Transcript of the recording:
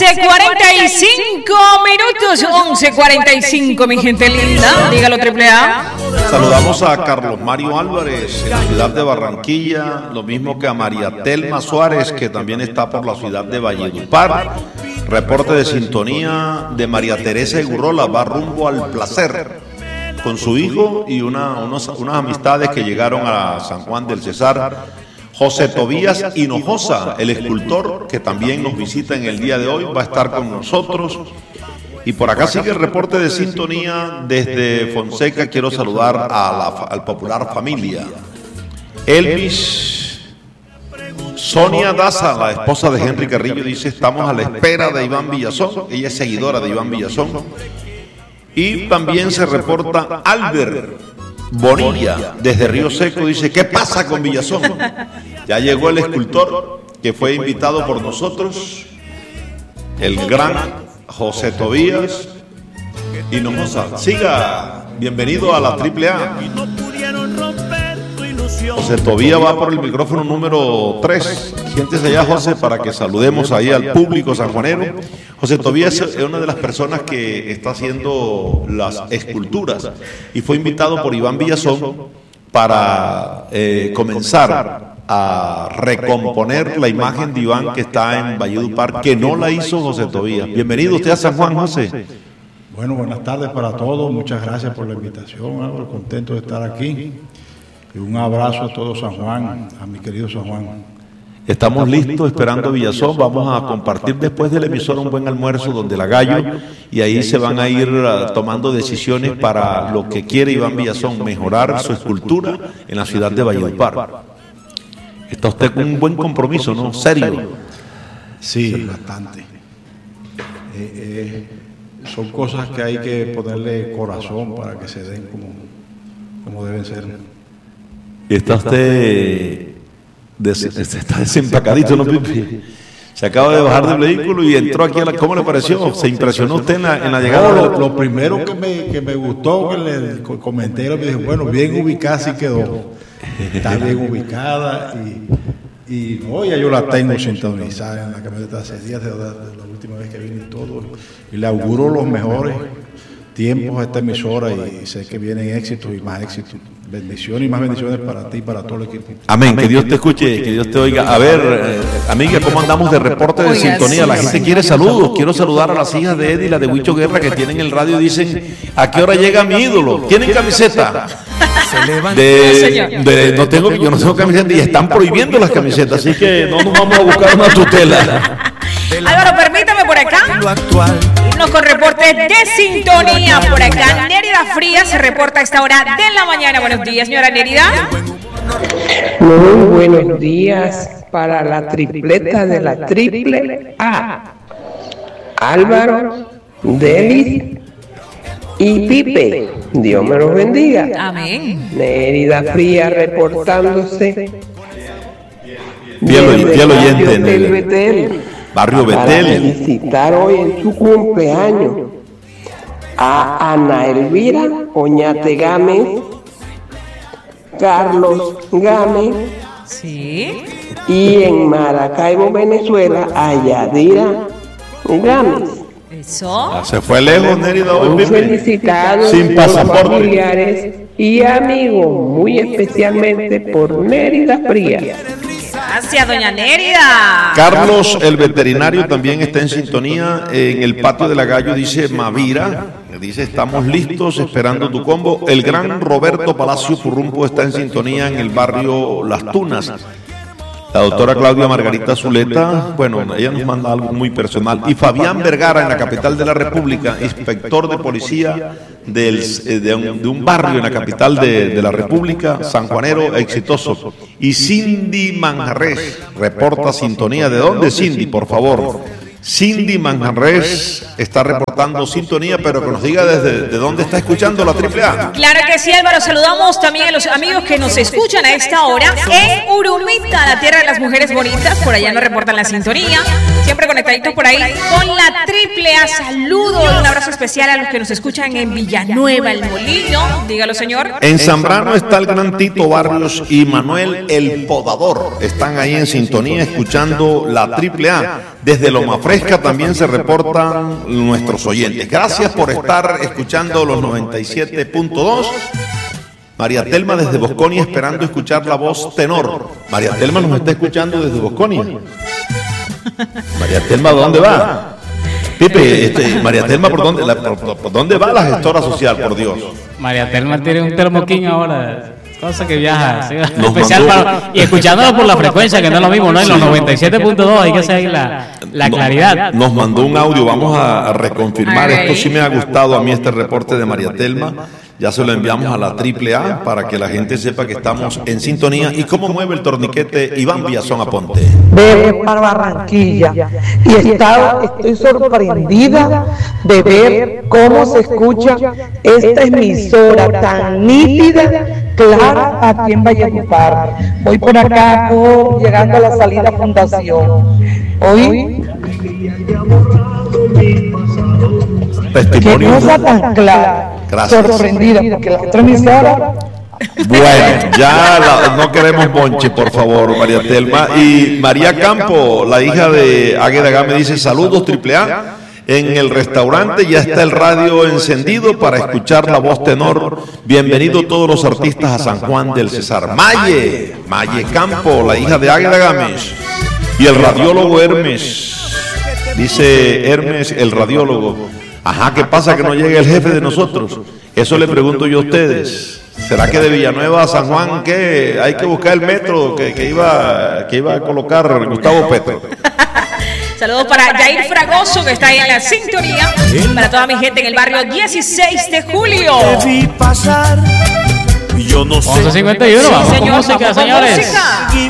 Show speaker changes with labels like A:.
A: 11:45, mi gente linda. Dígalo, Triple A.
B: Saludamos a Carlos Mario Álvarez en la ciudad de Barranquilla, lo mismo que a María Telma Suárez, que también está por la ciudad de Valledupar. Reporte de sintonía de María Teresa Egurrola, va rumbo al Placer con su hijo y unas amistades que llegaron a San Juan del Cesar. José Tobías Hinojosa, el escultor que también nos visita en el día de hoy, va a estar con nosotros. Y por acá sigue el reporte de sintonía desde Fonseca. Quiero saludar al Popular Familia. Elvis, Sonia Daza, la esposa de Henry Carrillo, dice: estamos a la espera de Iván Villazón. Ella es seguidora de Iván Villazón. Y también se reporta Albert Bonilla desde Río Seco, dice: ¿qué pasa con Villazón? Ya llegó el escultor que fue invitado por nosotros, el gran José Tobías Hinojosa. Siga, bienvenido a la Triple A. José Tobías va por el micrófono número 3. Siéntese allá, José, para que saludemos ahí al público sanjuanero. José Tobías es una de las personas que está haciendo las esculturas y fue invitado por Iván Villazón para comenzar a recomponer la imagen de Iván que está en Valledupar, que no la hizo José Tobías. Bienvenido usted a San Juan, José.
C: Bueno, buenas tardes para todos. Muchas gracias por la invitación. Álvaro, contento de estar aquí. Y un abrazo a todo San Juan, a mi querido San Juan.
B: Estamos listos esperando a Villazón. Vamos a compartir después del emisor un buen almuerzo donde la Gallo, y ahí se van a ir tomando decisiones para lo que quiere Iván Villazón, mejorar su escultura en la ciudad de Valledupar. Está usted con un buen compromiso, ¿no? Serio.
C: Sí, bastante. Son cosas que hay que ponerle corazón para que se den como deben ser.
B: Y está usted está desempacadito, ¿no, Pipi? Se acaba de bajar del vehículo y entró aquí a la... ¿Cómo le pareció? ¿Se impresionó usted en la llegada?
C: No, lo primero que me gustó, que le comenté, me dijo: bueno, bien ubicada sí quedó. Está bien ubicada y no, ya yo la tengo sintonizada en la camioneta hace días, de la última vez que vine y todo. Y le auguro los mejores tiempos a esta emisora y sé que vienen éxitos y más éxitos. Bendiciones y más bendiciones para ti y para todo el equipo.
B: Amén, que Dios te escuche, que Dios te oiga. A ver, amiga, ¿cómo andamos de reporte de sintonía? La gente quiere saludos. Quiero saludar a las hijas de Eddie y la de Huicho Guerra, que tienen el radio y dicen: ¿a qué hora llega mi ídolo? ¿Tienen camiseta? Yo no tengo camiseta y están prohibiendo las camisetas, así que no nos vamos a buscar una tutela.
A: Álvaro, permítame por acá. Irnos con reportes de sintonía por acá. Nérida Frías se reporta a esta hora de la mañana. Buenos días, señora Nérida.
D: Muy buenos días para la tripleta de la Triple A. Álvaro, Delis y Pipe. Dios me los bendiga.
A: Amén.
D: Nérida Frías reportándose.
B: Fiel oyente en
D: el Betel.
B: Barrio Betel.
D: Para felicitar hoy en su cumpleaños a Ana Elvira Oñate Gámez, Carlos Gámez,
A: sí,
D: y en Maracaibo, Venezuela, a Yadira Gámez.
A: Eso.
B: Se fue lejos, Nérida.
D: Felicitados
B: sin pasaporte,
D: familiares y amigos, muy especialmente por Nérida Frías.
A: Gracias, doña Nérida.
B: Carlos, el veterinario, también está en sintonía. En el patio de la Gallo dice Mavira, dice: estamos listos esperando tu combo. El gran Roberto Palacio Furrumpo está en sintonía en el barrio Las Tunas. La doctora Claudia Margarita Zuleta, bueno, ella nos manda algo muy personal. Y Fabián Vergara, en la capital de la República, inspector de policía de un barrio en la capital de la República, sanjuanero exitoso. Y Cindy Manjarres reporta sintonía. ¿De dónde, Cindy, por favor? Cindy Manjarres está reportando sintonía, pero que nos diga desde dónde está escuchando la Triple A.
A: Claro que sí, Álvaro. Saludamos también a los amigos que nos escuchan a esta hora en Urumita, la tierra de las mujeres bonitas. Por allá nos reportan la sintonía. Siempre conectaditos por ahí con la Triple A. Saludos y un abrazo especial a los que nos escuchan en Villanueva, El Molino. Dígalo, señor.
B: En Zambrano está el gran Tito Barrios y Manuel el Podador. Están ahí en sintonía escuchando la Triple A desde Loma Fresca también se reportan nuestros oyentes. Gracias por estar escuchando los 97.2. María Telma desde Bosconia esperando escuchar la voz tenor. María Telma nos está escuchando desde Bosconia. María Telma, ¿dónde va? Pipe, María Telma, ¿por dónde va la gestora social, por Dios?
E: María Telma tiene un termoquín ahora, cosa que viaja, ¿sí? Especial y escuchándolo por la frecuencia, que no es lo mismo, ¿no? En los 97.2 hay que seguir la claridad.
B: Nos mandó un audio, vamos a reconfirmar. Esto sí me ha gustado a mí, este reporte de María Telma. Ya se lo enviamos a la AAA para que la gente sepa que estamos en sintonía. ¿Y cómo mueve el torniquete Iván Villazón Aponte?
F: Veo para Barranquilla y estoy sorprendida de ver cómo se escucha esta emisora tan nítida, clara, aquí en Valledupar. Voy por acá, llegando a la salida Fundación. Hoy, qué cosa tan clara.
B: Gracias.
F: Sorprendida, porque la otra emisora...
B: Bueno, ya no queremos bonche, por favor, María Telma. Y María Campo, la hija de Águeda Game, dice: saludos AAA. En el restaurante ya está el radio encendido para escuchar la voz tenor. Bienvenido todos los artistas a San Juan del Cesar. Maye Campo, la hija de Águeda Gámez. Y el radiólogo Hermes. Dice Hermes, el radiólogo. Ajá, ¿qué pasa que no llegue el jefe de nosotros? Eso le pregunto yo a ustedes. ¿Será que de Villanueva a San Juan qué? Hay que buscar el metro que iba a colocar Gustavo Petro.
A: Saludos para Jair Fragoso, que está ahí en la sintonía. Para toda mi gente en el barrio 16 de julio.
G: Yo no sé.
E: 11:51, vamos
A: señor,
E: con música,
A: vamos con
E: señores.
A: música.